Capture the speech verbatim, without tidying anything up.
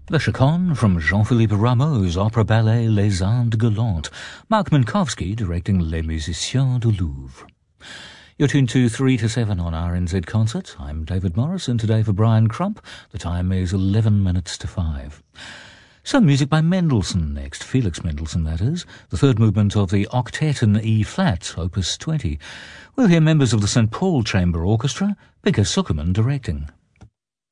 The Chaconne from Jean-Philippe Rameau's opera ballet Les Indes Galantes, Mark Minkowski directing Les Musiciens du Louvre. You're tuned to three to seven on R N Z Concert. I'm David Morris, and today for Brian Crump, the time is eleven minutes to five. Some music by Mendelssohn next, Felix Mendelssohn that is, the third movement of the Octet in E-flat, Opus twenty. We'll hear members of the Saint Paul Chamber Orchestra, Pekka Sukerman directing.